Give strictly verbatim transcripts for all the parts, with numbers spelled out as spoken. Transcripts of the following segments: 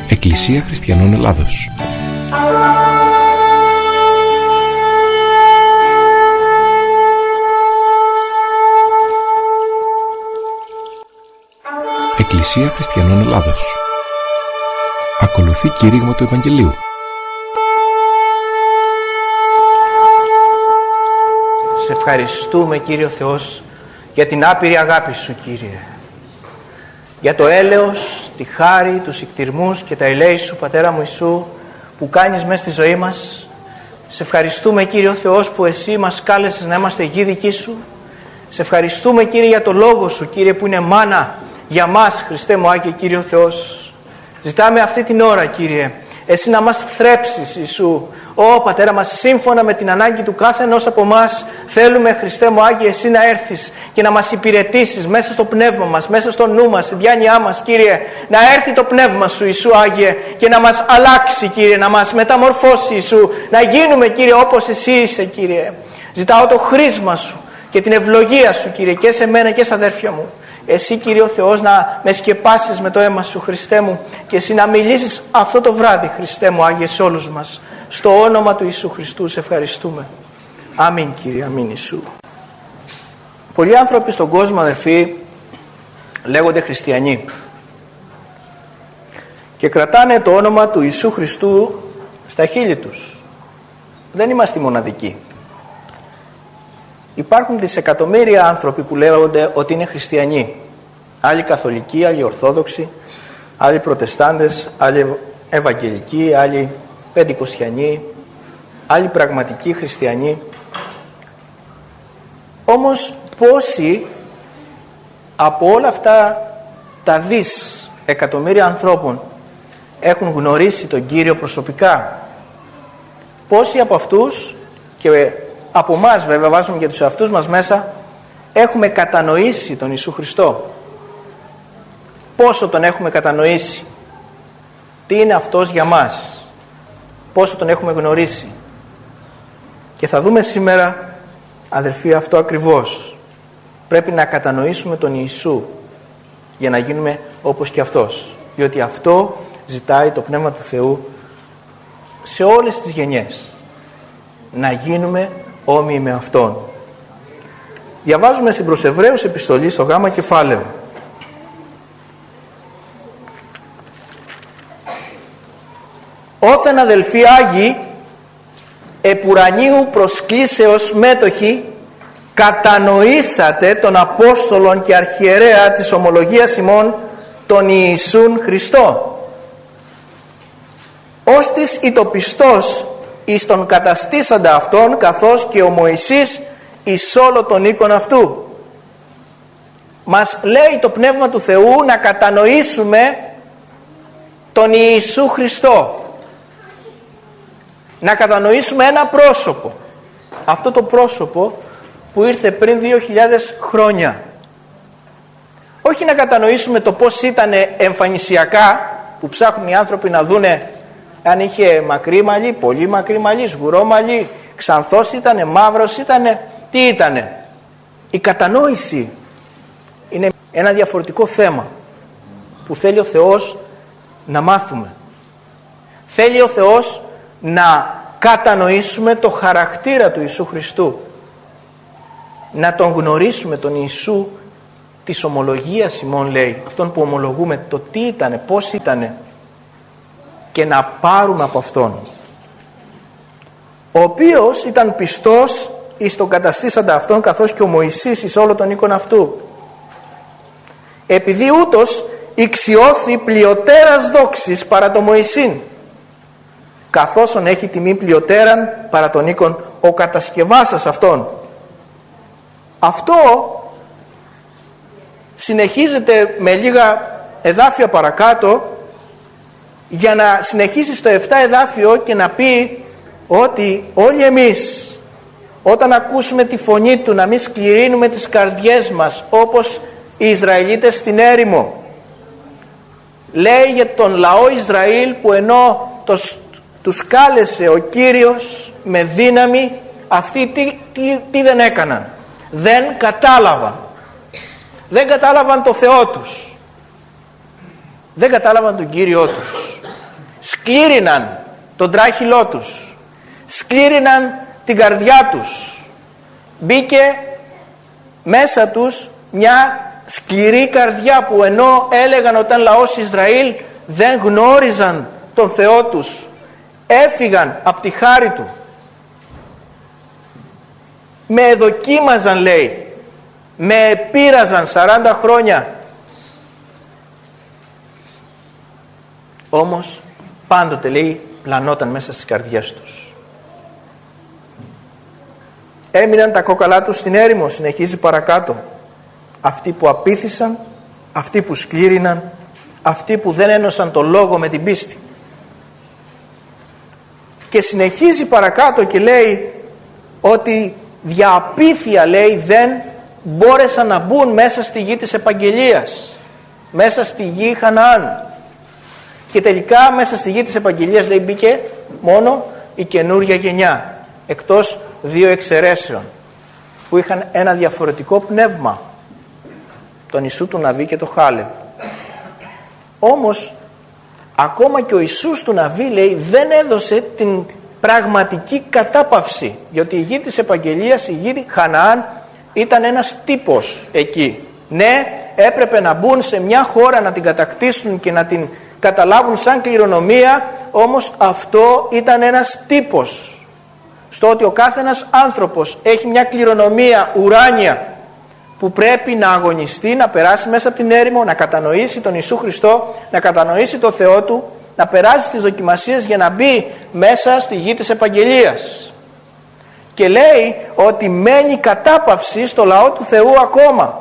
Εκκλησία Χριστιανών Ελλάδος. Εκκλησία Χριστιανών Ελλάδος. Ακολουθεί κήρυγμα του Ευαγγελίου. Σε ευχαριστούμε, Κύριο Θεός, για την άπειρη αγάπη Σου, Κύριε. Για το έλεος, τη χάρη, τους ικτηρμούς και τα ελέη Σου, Πατέρα μου Ιησού, που κάνεις μέσα στη ζωή μας. Σε ευχαριστούμε, Κύριο Θεός, που Εσύ μας κάλεσες να είμαστε γη δική Σου. Σε ευχαριστούμε, Κύριε, για το Λόγο Σου, Κύριε, που είναι μάνα για μας, Χριστέ μου Άγιε, Κύριο Θεός. Ζητάμε αυτή την ώρα, Κύριε, Εσύ να μας θρέψεις, Ιησού. Ω Πατέρα μας, σύμφωνα με την ανάγκη του κάθε ενός από εμάς, θέλουμε, Χριστέ μου Άγιε, Εσύ να έρθεις και να μας υπηρετήσεις μέσα στο πνεύμα μας, μέσα στο νου μας, στη διάνοιά μας, Κύριε. Να έρθει το πνεύμα Σου, Ιησού Άγιε, και να μας αλλάξει, Κύριε, να μας μεταμορφώσει, Ιησού. Να γίνουμε, Κύριε, όπως Εσύ είσαι, Κύριε. Ζητάω το χρήσμα Σου και την ευλογία Σου, Κύριε, και σε μένα και στα αδέρφια μου. Εσύ, Κύριε ο Θεός, να με σκεπάσεις με το αίμα Σου, Χριστέ μου, και Εσύ να μιλήσεις αυτό το βράδυ, Χριστέ μου Άγιε, σε όλους μας. Στο όνομα του Ιησού Χριστού σε ευχαριστούμε. Αμήν, Κύριε, αμήν, Ιησού. Πολλοί άνθρωποι στον κόσμο, αδερφοί, λέγονται χριστιανοί και κρατάνε το όνομα του Ιησού Χριστού στα χείλη τους. Δεν είμαστε οι μοναδικοί. Υπάρχουν δισεκατομμύρια άνθρωποι που λέγονται ότι είναι χριστιανοί. Άλλοι καθολικοί, άλλοι ορθόδοξοι, άλλοι προτεστάντες, άλλοι ευαγγελικοί, άλλοι πεντηκοστιανοί, άλλοι πραγματικοί χριστιανοί. Όμως πόσοι από όλα αυτά τα δις εκατομμύρια ανθρώπων έχουν γνωρίσει τον Κύριο προσωπικά? Πόσοι από αυτούς, και από εμάς βέβαια βάζουμε και τους εαυτούς μας μέσα, έχουμε κατανοήσει τον Ιησού Χριστό? Πόσο τον έχουμε κατανοήσει? Τι είναι Αυτός για μας? Πόσο τον έχουμε γνωρίσει? Και θα δούμε σήμερα, αδελφοί, αυτό ακριβώς. Πρέπει να κατανοήσουμε τον Ιησού για να γίνουμε όπως και Αυτός. Διότι αυτό ζητάει το Πνεύμα του Θεού σε όλες τις γενιές. Να γίνουμε όμοιοι με Αυτόν. Διαβάζουμε στην προς Εβραίους επιστολή στο γάμα κεφάλαιο. Όθεν, αδελφοί Άγιοι, επουρανίου προσκλήσεως μέτοχοι, κατανοήσατε τον Απόστολον και Αρχιερέα της ομολογίας ημών, τον Ιησούν Χριστό. Ώστις ητοπιστός εις τον καταστήσαντα αυτόν, καθώς και ο Μωυσής εις όλο τον οίκον αυτού. Μας λέει το Πνεύμα του Θεού να κατανοήσουμε τον Ιησού Χριστό. Να κατανοήσουμε ένα πρόσωπο. Αυτό το πρόσωπο που ήρθε πριν δύο χιλιάδες χρόνια. Όχι να κατανοήσουμε το πώς ήταν εμφανισιακά, που ψάχνουν οι άνθρωποι να δούνε αν είχε μακρύ μαλλί, πολύ μακρύ μαλλί, σγουρό μαλλί, ξανθός ήτανε, μαύρος ήτανε, τι ήτανε. Η κατανόηση είναι ένα διαφορετικό θέμα που θέλει ο Θεός να μάθουμε. Θέλει ο Θεός να κατανοήσουμε το χαρακτήρα του Ιησού Χριστού. Να τον γνωρίσουμε τον Ιησού της ομολογίας ημών, λέει. Αυτόν που ομολογούμε, το τι ήτανε, πώς ήτανε, και να πάρουμε από Αυτόν. Ο οποίος ήταν πιστός εις τον καταστήσαντα Αυτόν, καθώς και ο Μωυσής εις όλο τον οίκον αυτού. Επειδή ούτως ηξιώθη πλειοτέρας δόξης παρά το Μωυσήν, καθόσον έχει τιμή πλειοτέραν παρά τον οίκον ο κατασκευάσας Αυτόν. Αυτό συνεχίζεται με λίγα εδάφια παρακάτω, για να συνεχίσει στο επτά εδάφιο και να πει ότι όλοι εμείς, όταν ακούσουμε τη φωνή Του, να μην σκληρύνουμε τις καρδιές μας όπως οι Ισραηλίτες στην έρημο. Λέει για τον λαό Ισραήλ που ενώ το, τους κάλεσε ο Κύριος με δύναμη, αυτοί τι, τι, τι δεν έκαναν? Δεν κατάλαβαν. Δεν κατάλαβαν το Θεό τους. Δεν κατάλαβαν τον Κύριό τους. σκλήριναν τον τράχυλό τους, σκλήριναν την καρδιά τους. Μπήκε μέσα τους μια σκληρή καρδιά που ενώ έλεγαν όταν λαός Ισραήλ δεν γνώριζαν τον Θεό τους, έφυγαν από τη χάρη Του. Με εδοκίμαζαν, λέει, με πείραζαν σαράντα χρόνια. Όμως πάντοτε, λέει, πλανόταν μέσα στις καρδιές τους. Έμειναν τα κόκαλά τους στην έρημο, συνεχίζει παρακάτω. Αυτοί που απήθησαν, αυτοί που σκλήριναν, αυτοί που δεν ένωσαν το λόγο με την πίστη. Και συνεχίζει παρακάτω και λέει ότι δια απίθεια, λέει, δεν μπόρεσαν να μπουν μέσα στη γη της επαγγελίας, μέσα στη γη Χαναάν. Και τελικά μέσα στη γη της επαγγελίας, λέει, μπήκε μόνο η καινούρια γενιά, εκτός δύο εξαιρέσεων που είχαν ένα διαφορετικό πνεύμα, τον Ιησού του Ναβί και το Χάλευ. Όμως ακόμα και ο Ιησούς του Ναβί, λέει, δεν έδωσε την πραγματική κατάπαυση, γιατί η γη της επαγγελίας, η γη Χαναάν, ήταν ένας τύπος εκεί. Ναι, έπρεπε να μπουν σε μια χώρα, να την κατακτήσουν και να την καταλάβουν σαν κληρονομία, όμως αυτό ήταν ένας τύπος στο ότι ο κάθε ένας άνθρωπος έχει μια κληρονομία ουράνια που πρέπει να αγωνιστεί, να περάσει μέσα από την έρημο, να κατανοήσει τον Ιησού Χριστό, να κατανοήσει το Θεό Του, να περάσει τις δοκιμασίες για να μπει μέσα στη γη της επαγγελίας. Και λέει ότι μένει κατάπαυση στο λαό του Θεού ακόμα.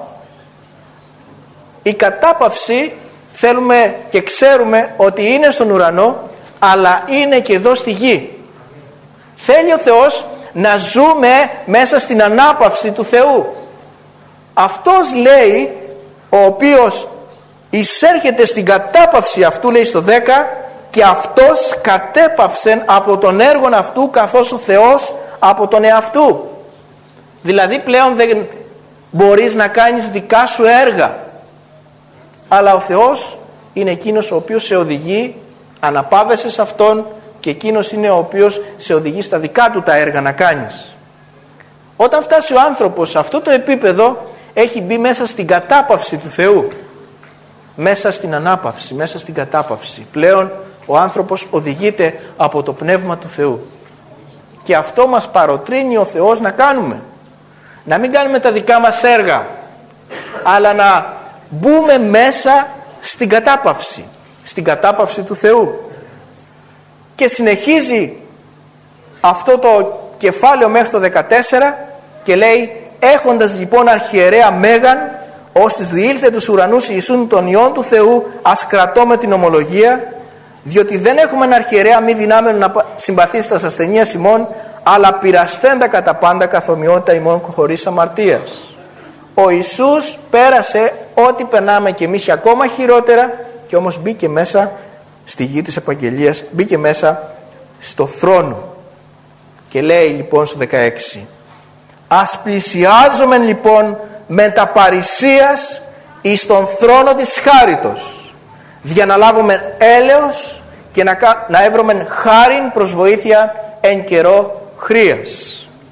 Η κατάπαυση θέλουμε και ξέρουμε ότι είναι στον ουρανό, αλλά είναι και εδώ στη γη. Θέλει ο Θεός να ζούμε μέσα στην ανάπαυση του Θεού. Αυτός, λέει, ο οποίος εισέρχεται στην κατάπαυση αυτού, λέει στο δέκα, και αυτός κατέπαυσεν από τον έργον αυτού καθώς ο Θεός από τον εαυτού. Δηλαδή πλέον δεν μπορείς να κάνεις δικά σου έργα, αλλά ο Θεός είναι εκείνος ο οποίος σε οδηγεί, αναπάβεσαι σε Αυτόν και εκείνος είναι ο οποίος σε οδηγεί στα δικά του τα έργα να κάνεις. Όταν φτάσει ο άνθρωπος σε αυτό το επίπεδο, έχει μπει μέσα στην κατάπαυση του Θεού, μέσα στην ανάπαυση, μέσα στην κατάπαυση. Πλέον ο άνθρωπος οδηγείται από το Πνεύμα του Θεού. Και αυτό μας παροτρύνει ο Θεός να κάνουμε. Να μην κάνουμε τα δικά μας έργα, αλλά να μπούμε μέσα στην κατάπαυση, στην κατάπαυση του Θεού. Και συνεχίζει αυτό το κεφάλαιο μέχρι το δεκατέσσερα και λέει: έχοντας λοιπόν αρχιερέα μέγαν, ώστις διήλθε τους ουρανούς Ιησούν των Υιών του Θεού, ας κρατώμε την ομολογία, διότι δεν έχουμε ένα αρχιερέα μη δυνάμενο να συμπαθήσει τα ασθενείας ημών, αλλά πειραστέντα κατά πάντα καθομοιότητα ημών χωρίς αμαρτίας. Ο Ιησούς πέρασε ό,τι περνάμε και εμείς και ακόμα χειρότερα, και όμως μπήκε μέσα στη γη της επαγγελίας, μπήκε μέσα στο θρόνο. Και λέει λοιπόν στο δεκαέξι: ας πλησιάζομεν λοιπόν με τα παρησίας εις τον θρόνο της χάριτος, για να λάβουμε έλεος και να, να εύρωμεν χάριν προς βοήθεια εν καιρό χρείας.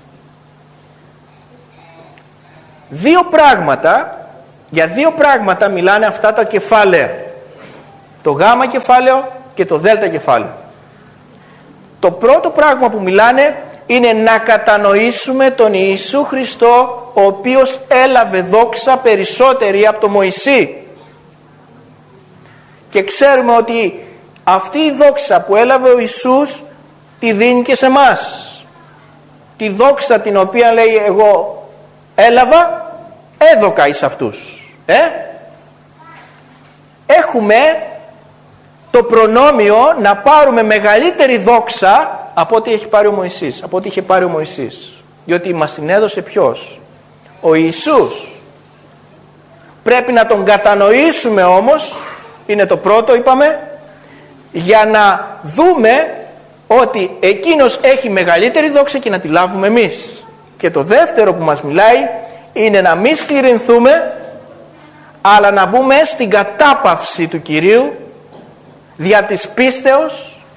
Δύο πράγματα, για δύο πράγματα μιλάνε αυτά τα κεφάλαια. Το γάμα κεφάλαιο και το δέλτα κεφάλαιο. Το πρώτο πράγμα που μιλάνε είναι να κατανοήσουμε τον Ιησού Χριστό, ο οποίος έλαβε δόξα περισσότερη από τον Μωυσή. Και ξέρουμε ότι αυτή η δόξα που έλαβε ο Ιησούς τη δίνει και σε εμάς. Τη δόξα την οποία, λέει, εγώ έλαβα, έδωκα εις αυτούς. Ε? Έχουμε το προνόμιο να πάρουμε μεγαλύτερη δόξα από ό,τι έχει πάρει ο Μωυσής, από ό,τι είχε πάρει ο Μωυσής. Διότι μας την έδωσε ποιος? Ο Ιησούς. Πρέπει να τον κατανοήσουμε όμως, είναι το πρώτο είπαμε, για να δούμε ότι εκείνος έχει μεγαλύτερη δόξα και να τη λάβουμε εμείς. Και το δεύτερο που μας μιλάει είναι να μην σκληρυνθούμε, αλλά να μπούμε στην κατάπαυση του Κυρίου δια της πίστεως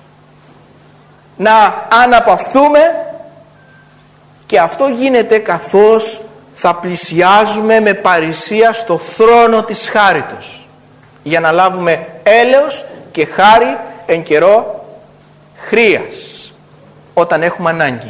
να αναπαυθούμε, και αυτό γίνεται καθώς θα πλησιάζουμε με παρησία στο θρόνο της χάριτος, για να λάβουμε έλεος και χάρη εν καιρό χρείας, όταν έχουμε ανάγκη.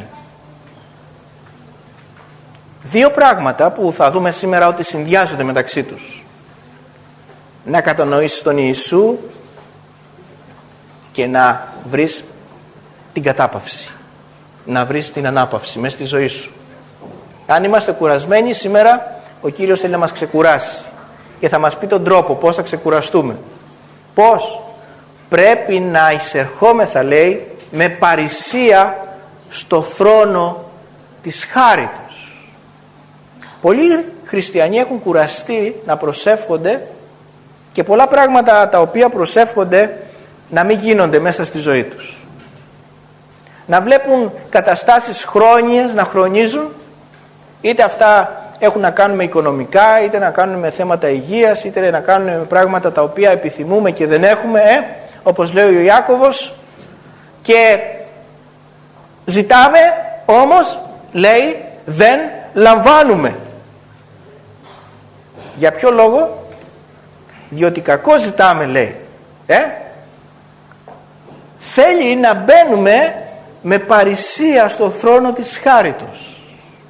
Δύο πράγματα που θα δούμε σήμερα ότι συνδυάζονται μεταξύ τους. Να κατανοήσεις τον Ιησού και να βρεις την κατάπαυση, να βρεις την ανάπαυση μέσα στη ζωή σου. Αν είμαστε κουρασμένοι σήμερα, ο Κύριος θέλει να μας ξεκουράσει και θα μας πει τον τρόπο πώς θα ξεκουραστούμε. Πώς? Πρέπει να εισερχόμεθα, λέει, με παρησία στο θρόνο της χάριτος. Πολλοί χριστιανοί έχουν κουραστεί να προσεύχονται και πολλά πράγματα τα οποία προσεύχονται να μην γίνονται μέσα στη ζωή τους. Να βλέπουν καταστάσεις χρόνιες να χρονίζουν, είτε αυτά έχουν να κάνουν με οικονομικά, είτε να κάνουν με θέματα υγείας, είτε να κάνουν με πράγματα τα οποία επιθυμούμε και δεν έχουμε, ε, όπως λέει ο Ιάκωβος, και ζητάμε, όμως λέει δεν λαμβάνουμε. Για ποιο λόγο? Διότι κακό ζητάμε, λέει. Ε? Θέλει να μπαίνουμε με παρησία στο θρόνο της χάριτος.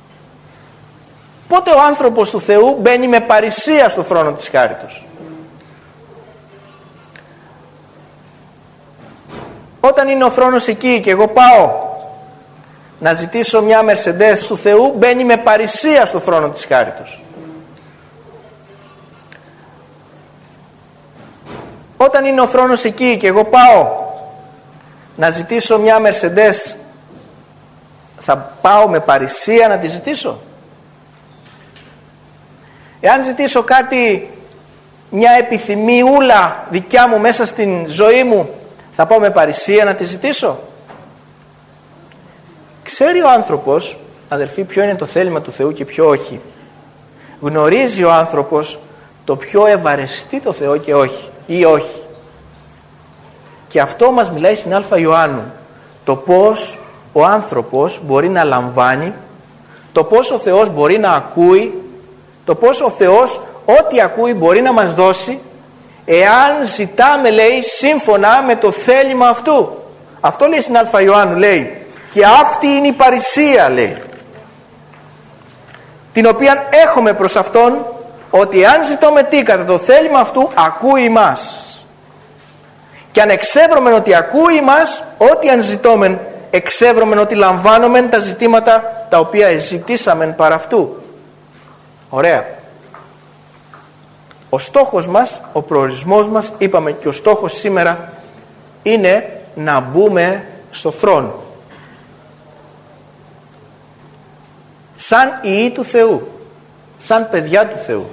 Πότε ο άνθρωπος του Θεού μπαίνει με παρησία στο θρόνο της χάριτος? Όταν είναι ο θρόνος εκεί και εγώ πάω να ζητήσω μια Mercedes του Θεού, μπαίνει με παρησία στο θρόνο της χάριτος. Όταν είναι ο θρόνος εκεί και εγώ πάω να ζητήσω μια Mercedes, θα πάω με παρησία να τη ζητήσω? Εάν ζητήσω κάτι, μια επιθυμιούλα δικιά μου μέσα στην ζωή μου, θα πάω με παρησία να τη ζητήσω? Ξέρει ο άνθρωπος, αδελφοί, ποιο είναι το θέλημα του Θεού και ποιο όχι. Γνωρίζει ο άνθρωπος το ποιο ευαρεστεί το Θεό και όχι ή όχι. Και αυτό μας μιλάει στην Α Ιωάννου, το πώς ο άνθρωπος μπορεί να λαμβάνει, το πώς ο Θεός μπορεί να ακούει, το πώς ο Θεός ό,τι ακούει μπορεί να μας δώσει, εάν ζητάμε, λέει, σύμφωνα με το θέλημα αυτού. Αυτό λέει στην Α Ιωάννου, λέει, και αυτή είναι η παρησία, λέει, την οποία έχουμε προς Αυτόν, ότι αν ζητώμε τι κατά το θέλημα αυτού, ακούει μας. Και αν εξεύρωμεν ότι ακούει μας, ό,τι αν ζητώμεν, εξεύρωμεν ότι λαμβάνομεν τα ζητήματα τα οποία ζητήσαμεν παρά αυτού. Ωραία. Ο στόχος μας, ο προορισμός μας, είπαμε και ο στόχος σήμερα, είναι να μπούμε στο θρόνο. Σαν ιοί του Θεού, σαν παιδιά του Θεού.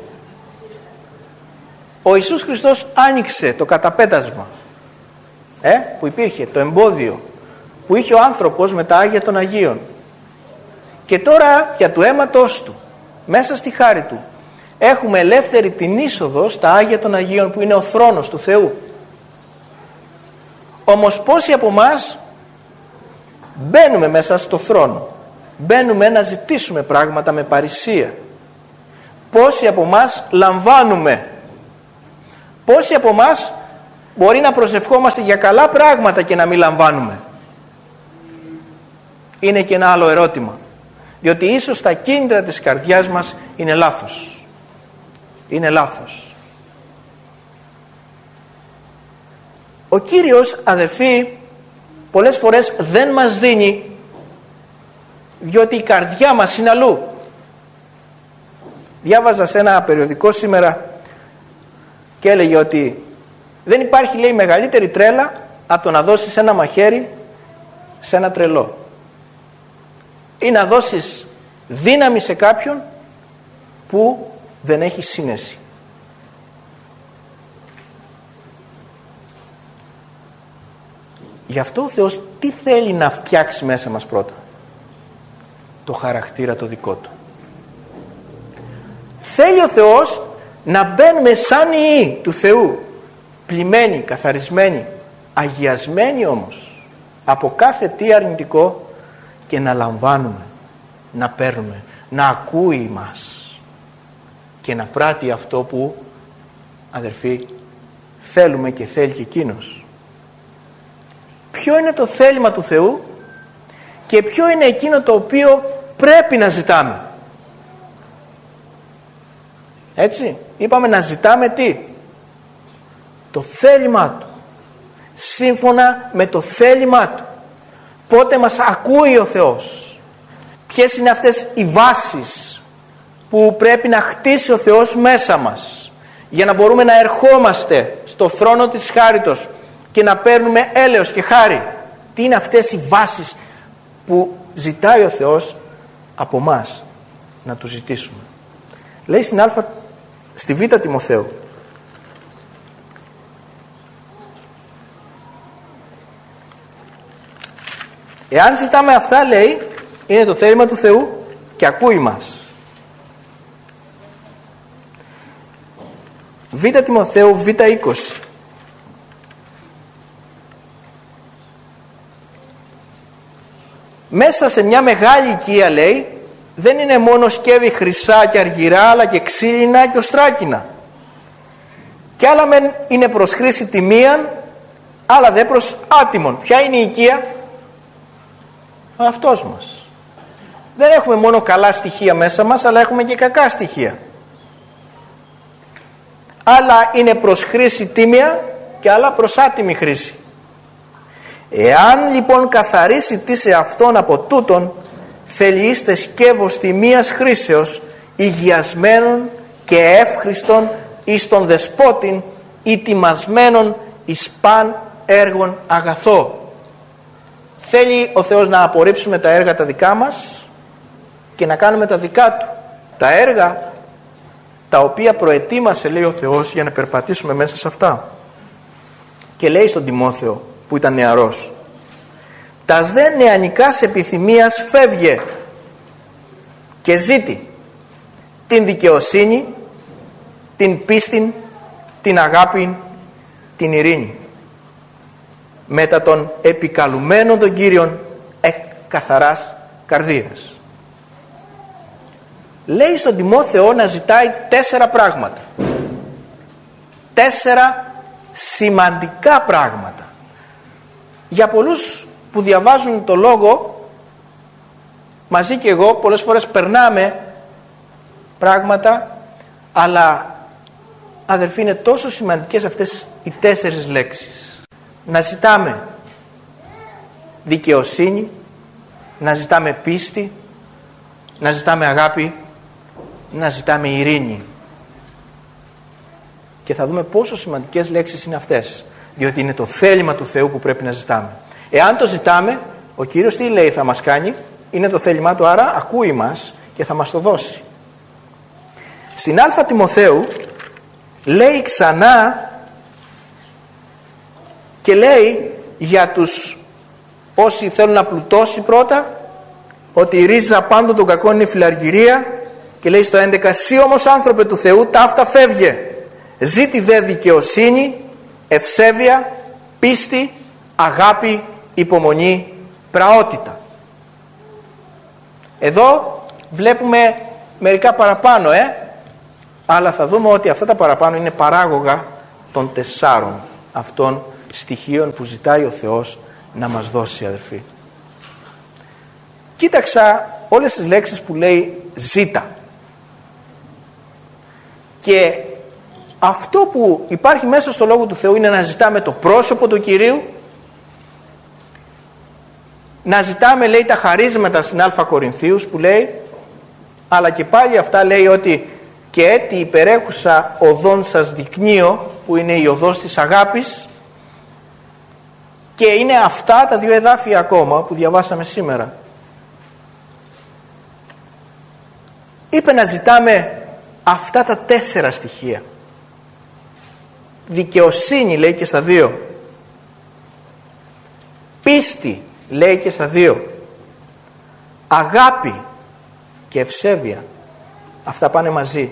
Ο Ιησούς Χριστός άνοιξε το καταπέτασμα ε, που υπήρχε, το εμπόδιο που είχε ο άνθρωπος με τα Άγια των Αγίων. Και τώρα για του αίματος του, μέσα στη χάρη του, έχουμε ελεύθερη την είσοδο στα Άγια των Αγίων που είναι ο θρόνος του Θεού. Όμως πόσοι από εμάς μπαίνουμε μέσα στο θρόνο, μπαίνουμε να ζητήσουμε πράγματα με παρησία? Πόσοι από εμάς λαμβάνουμε? Πόσοι από εμάς μπορεί να προσευχόμαστε για καλά πράγματα και να μην λαμβάνουμε? Είναι και ένα άλλο ερώτημα, διότι ίσως τα κίνητρα της καρδιάς μας είναι λάθος. Είναι λάθος. Ο Κύριος, αδερφοί, πολλές φορές δεν μας δίνει διότι η καρδιά μας είναι αλλού. Διάβαζα σε ένα περιοδικό σήμερα και έλεγε ότι δεν υπάρχει, λέει, μεγαλύτερη τρέλα από το να δώσεις ένα μαχαίρι σε ένα τρελό ή να δώσεις δύναμη σε κάποιον που δεν έχει σύνεση. Γι' αυτό ο Θεός τι θέλει να φτιάξει μέσα μας πρώτα? Το χαρακτήρα το δικό Του. Θέλει ο Θεός να μπαίνουμε σαν ιοί του Θεού, πλημμένοι, καθαρισμένοι, αγιασμένοι όμως, από κάθε τι αρνητικό και να λαμβάνουμε, να παίρνουμε, να ακούει μας και να πράττει αυτό που, αδερφοί, θέλουμε και θέλει και εκείνος. Ποιο είναι το θέλημα του Θεού και ποιο είναι εκείνο το οποίο πρέπει να ζητάμε? Έτσι, είπαμε να ζητάμε τι? Το θέλημά Του, σύμφωνα με το θέλημά Του. Πότε μας ακούει ο Θεός? Ποιες είναι αυτές οι βάσεις που πρέπει να χτίσει ο Θεός μέσα μας για να μπορούμε να ερχόμαστε στο θρόνο της χάριτος και να παίρνουμε έλεος και χάρη? Τι είναι αυτές οι βάσεις που ζητάει ο Θεός από μας να του ζητήσουμε? Λέει στην Α, στη Β Τιμοθέου, εάν ζητάμε αυτά, λέει, είναι το θέλημα του Θεού και ακούει μας. Β Τιμοθέου Β είκοσι. Μέσα σε μια μεγάλη οικία, λέει, δεν είναι μόνο σκεύη χρυσά και αργυρά, αλλά και ξύλινα και οστράκινα. Κι άλλα μεν είναι προς χρήση τιμίαν, άλλα δε προς άτιμον. Ποια είναι η οικία? Αυτός μας. Δεν έχουμε μόνο καλά στοιχεία μέσα μας, αλλά έχουμε και κακά στοιχεία. Άλλα είναι προς χρήση τίμια και άλλα προς άτιμη χρήση. Εάν λοιπόν καθαρίσει τι σε αυτόν από τούτον, θέλει είστε σκεύος τιμίας χρήσεως, υγιασμένων και εύχριστον εις τον δεσπότην, ετοιμασμένων εις παν έργων αγαθό. Θέλει ο Θεός να απορρίψουμε τα έργα τα δικά μας και να κάνουμε τα δικά Του. Τα έργα τα οποία προετοίμασε, λέει ο Θεός, για να περπατήσουμε μέσα σε αυτά. Και λέει στον Τιμόθεο που ήταν νεαρός, τας δε νεανικάς επιθυμίας φεύγε και ζήτη την δικαιοσύνη, την πίστην, την αγάπη, την ειρήνη, μετά των επικαλουμένων των Κύριων εκ καθαράς καρδίας. Λέει στον Τιμόθεο να ζητάει τέσσερα πράγματα. Τέσσερα σημαντικά πράγματα. Για πολλούς που διαβάζουν το λόγο, μαζί και εγώ, πολλές φορές περνάμε πράγματα, αλλά αδερφοί, είναι τόσο σημαντικές αυτές οι τέσσερις λέξεις. Να ζητάμε δικαιοσύνη, να ζητάμε πίστη, να ζητάμε αγάπη, να ζητάμε ειρήνη. Και θα δούμε πόσο σημαντικές λέξεις είναι αυτές, διότι είναι το θέλημα του Θεού που πρέπει να ζητάμε. Εάν το ζητάμε, ο Κύριος τι λέει θα μας κάνει? Είναι το θέλημά Του, άρα ακούει μας και θα μας το δώσει. Στην Α Τιμοθέου λέει ξανά και λέει για τους όσοι θέλουν να πλουτώσει πρώτα, ότι η ρίζα πάντων των κακών είναι η φιλαργυρία, και λέει στο έντεκα, «Σύ όμως άνθρωπε του Θεού ταύτα φεύγε, ζήτη δε δικαιοσύνη, ευσέβεια, πίστη, αγάπη, υπομονή, πραότητα». Εδώ βλέπουμε μερικά παραπάνω, ε? αλλά θα δούμε ότι αυτά τα παραπάνω είναι παράγωγα των τεσσάρων αυτών στοιχείων που ζητάει ο Θεός να μας δώσει, αδερφοί. Κοίταξα όλες τις λέξεις που λέει ζήτα, και αυτό που υπάρχει μέσα στο Λόγο του Θεού είναι να ζητάμε το πρόσωπο του Κυρίου, να ζητάμε, λέει, τα χαρίσματα στην Α Κορινθίους που λέει, αλλά και πάλι αυτά λέει ότι και έτη υπερέχουσα οδόν σας δεικνύω, που είναι η οδός της αγάπης, και είναι αυτά τα δύο εδάφια ακόμα που διαβάσαμε σήμερα. Είπε να ζητάμε αυτά τα τέσσερα στοιχεία. Δικαιοσύνη λέει και στα δύο. Πίστη λέει και στα δύο. Αγάπη και ευσέβεια. Αυτά πάνε μαζί.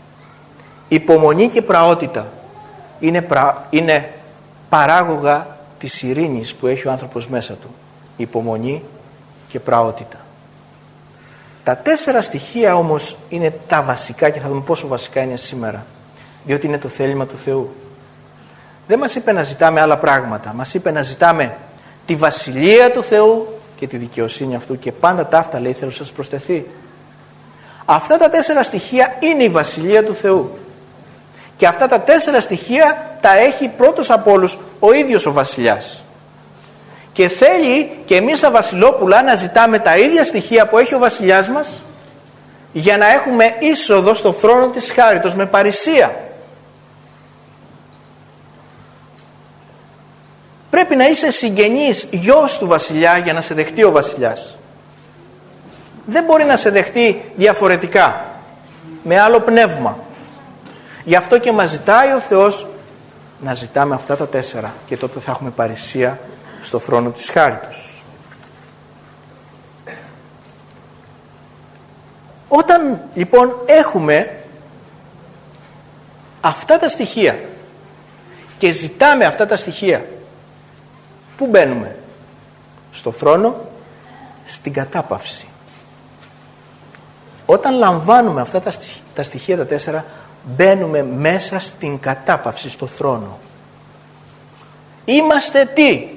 Υπομονή και πραότητα είναι, πρα... είναι παράγωγα της ειρήνης που έχει ο άνθρωπος μέσα του. Υπομονή και πραότητα. Τα τέσσερα στοιχεία όμως είναι τα βασικά και θα δούμε πόσο βασικά είναι σήμερα. Διότι είναι το θέλημα του Θεού. Δεν μας είπε να ζητάμε άλλα πράγματα. Μας είπε να ζητάμε τη βασιλεία του Θεού και τη δικαιοσύνη αυτού και πάντα τα αυτά λέει θέλω να σας προσθεθεί. Αυτά τα τέσσερα στοιχεία είναι η βασιλεία του Θεού. Και αυτά τα τέσσερα στοιχεία τα έχει πρώτος από όλους ο ίδιος ο βασιλιάς. Και θέλει και εμείς τα βασιλόπουλα να ζητάμε τα ίδια στοιχεία που έχει ο βασιλιάς μας για να έχουμε είσοδο στο θρόνο της χάριτος με παρησία. Πρέπει να είσαι συγγενής, γιος του βασιλιά για να σε δεχτεί ο βασιλιάς. Δεν μπορεί να σε δεχτεί διαφορετικά, με άλλο πνεύμα. Γι' αυτό και μας ζητάει ο Θεός να ζητάμε αυτά τα τέσσερα και τότε θα έχουμε παρησία στο θρόνο της χάριτος. Όταν λοιπόν έχουμε αυτά τα στοιχεία και ζητάμε αυτά τα στοιχεία, πού μπαίνουμε? Στο θρόνο, στην κατάπαυση. Όταν λαμβάνουμε αυτά τα στοιχεία, τα στοιχεία τα τέσσερα, μπαίνουμε μέσα στην κατάπαυση, στο θρόνο. Είμαστε τι?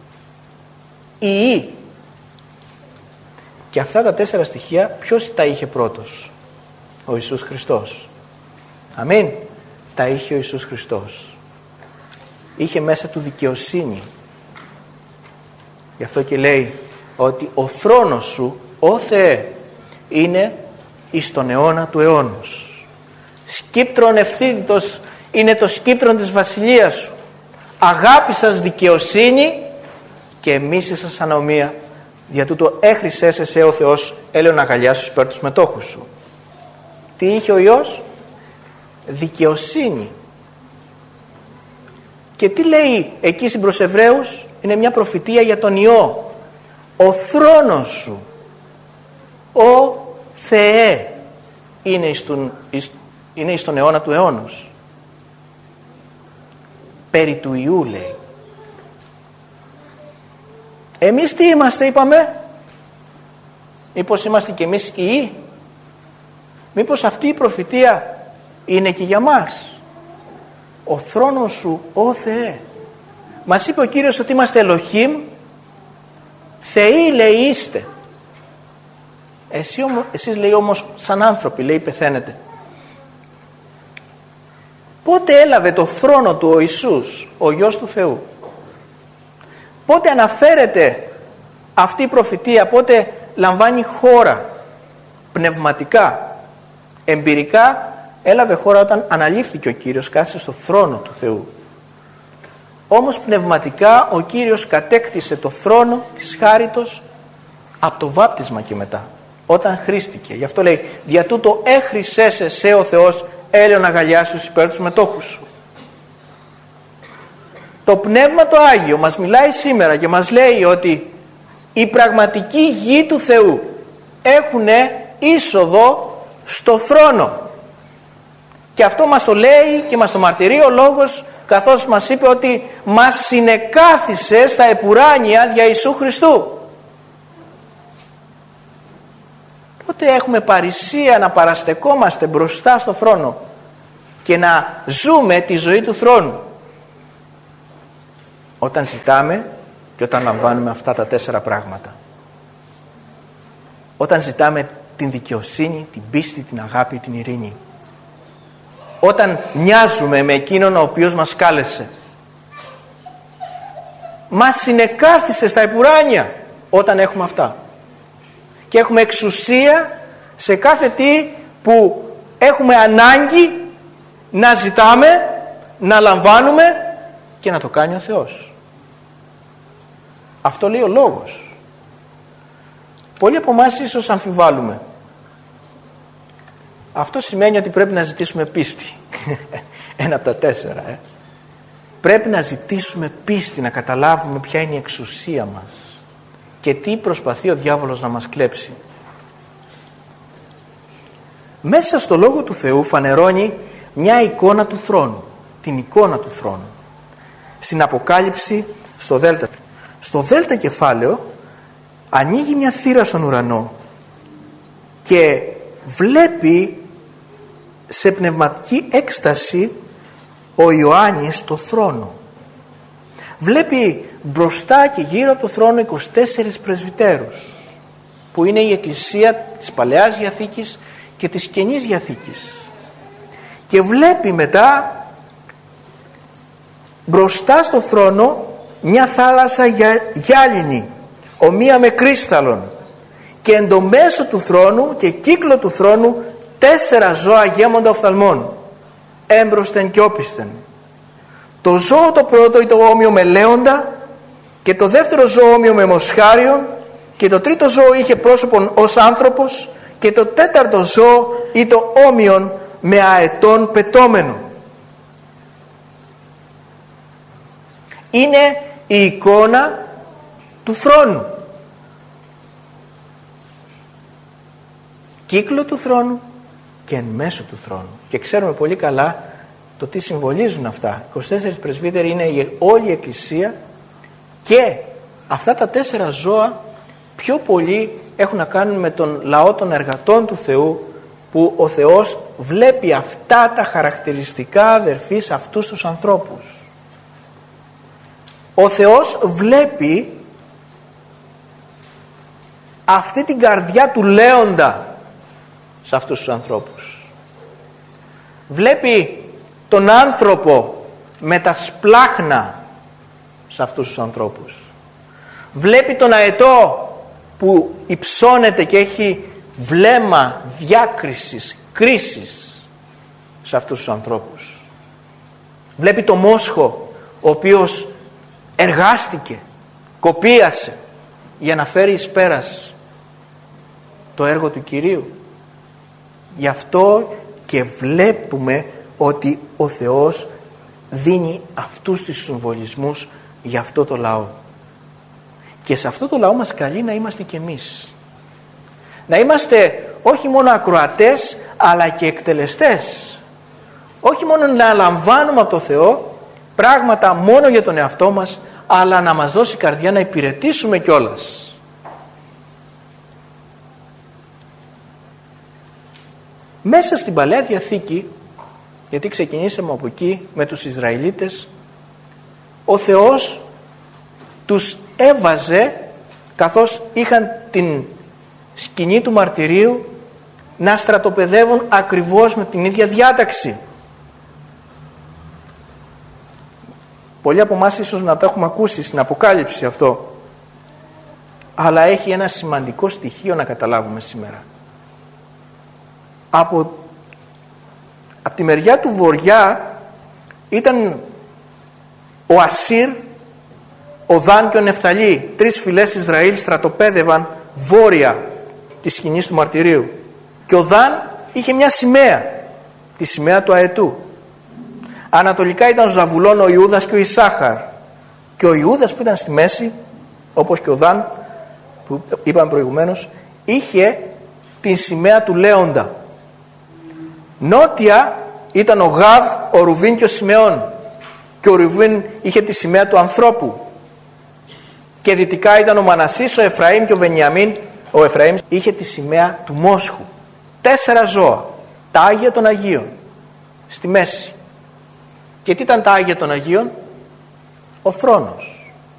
Ιη. Και αυτά τα τέσσερα στοιχεία ποιος τα είχε πρώτος? Ο Ιησούς Χριστός. Αμήν. Τα είχε ο Ιησούς Χριστός. Είχε μέσα του δικαιοσύνη. Γι' αυτό και λέει ότι ο θρόνος σου, ο Θεέ, είναι εις τον αιώνα του αιώνος. Σκύπτρον ευθύντητος είναι το σκύπτρον της βασιλείας σου. Αγάπη σας δικαιοσύνη και μίση σας ανομία. Δια τούτο έχρισες εσέ ο Θεός έλεον αγκαλιάσου υπέρ τους μετόχους σου. Τι είχε ο Υιός? Δικαιοσύνη. Και τι λέει εκεί στην προς Εβραίους? Είναι μια προφητεία για τον Υιό. Ο θρόνος σου, ο Θεέ, είναι εις τον, εις, είναι εις τον αιώνα του αιώνος. Περί του Υιού λέει. Εμείς τι είμαστε, είπαμε? Μήπως είμαστε και εμείς Υιοί? Μήπως αυτή η προφητεία είναι και για μας? Ο θρόνος σου, ο Θεέ. Μας είπε ο Κύριος ότι είμαστε Ελοχήμ, Θεοί λέει είστε. Εσύ όμως, εσείς λέει όμως σαν άνθρωποι λέει πεθαίνετε. Πότε έλαβε το θρόνο του ο Ιησούς, ο Υιός του Θεού? Πότε αναφέρεται αυτή η προφητεία, πότε λαμβάνει χώρα πνευματικά? Εμπειρικά έλαβε χώρα όταν αναλήφθηκε ο Κύριος, κάθισε στο θρόνο του Θεού. Όμως πνευματικά ο Κύριος κατέκτησε το θρόνο της χάριτος από το βάπτισμα και μετά, όταν χρήστηκε. Γι' αυτό λέει δια τούτο έχρισες εσέ ο Θεός έλεον αγκαλιάσου υπέρ τους μετόχους σου. Το Πνεύμα το Άγιο μας μιλάει σήμερα και μας λέει ότι οι πραγματικοί γη του Θεού έχουν είσοδο στο θρόνο. Και αυτό μας το λέει και μας το μαρτυρεί ο Λόγος, καθώς μας είπε ότι μας συνεκάθισε στα επουράνια δια Ιησού Χριστού. Πότε έχουμε παρησία να παραστεκόμαστε μπροστά στο θρόνο και να ζούμε τη ζωή του θρόνου? Όταν ζητάμε και όταν λαμβάνουμε αυτά τα τέσσερα πράγματα. Όταν ζητάμε την δικαιοσύνη, την πίστη, την αγάπη, την ειρήνη. Όταν μοιάζουμε με εκείνον ο οποίος μας κάλεσε. Μας συνεκάθισε στα επουράνια όταν έχουμε αυτά. Και έχουμε εξουσία σε κάθε τι που έχουμε ανάγκη να ζητάμε, να λαμβάνουμε και να το κάνει ο Θεός. Αυτό λέει ο Λόγος. Πολλοί από εμάς ίσως αμφιβάλλουμε. Αυτό σημαίνει ότι πρέπει να ζητήσουμε πίστη. Ένα από τα τέσσερα. Ε. Πρέπει να ζητήσουμε πίστη, να καταλάβουμε ποια είναι η εξουσία μας και τι προσπαθεί ο διάβολος να μας κλέψει. Μέσα στο Λόγο του Θεού φανερώνει μια εικόνα του θρόνου. Την εικόνα του θρόνου. Στην Αποκάλυψη στο Δέλτα. Στο Δέλτα κεφάλαιο ανοίγει μια θύρα στον ουρανό και βλέπει σε πνευματική έκσταση ο Ιωάννης το θρόνο. Βλέπει μπροστά και γύρω από το θρόνο είκοσι τέσσερις πρεσβυτέρους, που είναι η εκκλησία της Παλαιάς Διαθήκης και της Καινής Διαθήκης. Και βλέπει μετά μπροστά στο θρόνο μια θάλασσα γυάλινη, ομοία με κρύσταλλον, και εν το μέσο του θρόνου και κύκλο του θρόνου τέσσερα ζώα γέμοντα οφθαλμών, έμπροσθεν και όπισθεν. Το ζώο το πρώτο ήταν όμοιο με λέοντα, και το δεύτερο ζώο όμοιο με μοσχάριον, και το τρίτο ζώο είχε πρόσωπον ως άνθρωπος, και το τέταρτο ζώο ήταν όμοιον με αετών πετώμενο. Είναι η εικόνα του θρόνου. Κύκλο του θρόνου και εν μέσω του θρόνου. Και ξέρουμε πολύ καλά το τι συμβολίζουν αυτά. είκοσι τέσσερις πρεσβύτεροι είναι όλη η εκκλησία, και αυτά τα τέσσερα ζώα πιο πολύ έχουν να κάνουν με τον λαό των εργατών του Θεού, που ο Θεός βλέπει αυτά τα χαρακτηριστικά, αδερφοί, σε αυτούς τους ανθρώπους. Ο Θεός βλέπει αυτή την καρδιά του λέοντα σε αυτούς τους ανθρώπους. Βλέπει τον άνθρωπο με τα σπλάχνα σε αυτούς τους ανθρώπους. Βλέπει τον αετό που υψώνεται και έχει βλέμμα διάκρισης, κρίσης σε αυτούς τους ανθρώπους. Βλέπει το μόσχο, ο οποίος εργάστηκε, κοπίασε για να φέρει εις πέρας το έργο του Κυρίου. Γι' αυτό και βλέπουμε ότι ο Θεός δίνει αυτούς τους συμβολισμούς για αυτό το λαό. Και σε αυτό το λαό μας καλεί να είμαστε κι εμείς. Να είμαστε όχι μόνο ακροατές, αλλά και εκτελεστές. Όχι μόνο να λαμβάνουμε από το Θεό πράγματα μόνο για τον εαυτό μας, αλλά να μας δώσει καρδιά να υπηρετήσουμε κιόλας. Μέσα στην Παλαιά Διαθήκη, γιατί ξεκινήσαμε από εκεί με τους Ισραηλίτες, ο Θεός τους έβαζε, καθώς είχαν την σκηνή του μαρτυρίου, να στρατοπεδεύουν ακριβώς με την ίδια διάταξη. Πολλοί από εμάς ίσως να το έχουμε ακούσει στην Αποκάλυψη αυτό, αλλά έχει ένα σημαντικό στοιχείο να καταλάβουμε σήμερα. Από, από τη μεριά του βοριά ήταν ο Ασσύρ, ο Δάν και ο Νεφθαλή. Τρεις φυλές Ισραήλ στρατοπέδευαν βόρεια της σκηνής του μαρτυρίου. Και ο Δάν είχε μια σημαία, τη σημαία του αετού. Ανατολικά ήταν ο Ζαβουλών, ο Ιούδας και ο Ισάχαρ. Και ο Ιούδας που ήταν στη μέση, όπως και ο Δάν που είπαμε προηγουμένως, είχε τη σημαία του Λέοντα. Νότια ήταν ο Γάδ, ο Ρουβίν και ο Σιμεών. Και ο Ρουβίν είχε τη σημαία του ανθρώπου. Και δυτικά ήταν ο Μανασής, ο Εφραήμ και ο Βενιαμίν. Ο Εφραήμ είχε τη σημαία του Μόσχου. Τέσσερα ζώα, τα Άγια των Αγίων, στη μέση. Και τι ήταν τα Άγια των Αγίων? Ο θρόνος.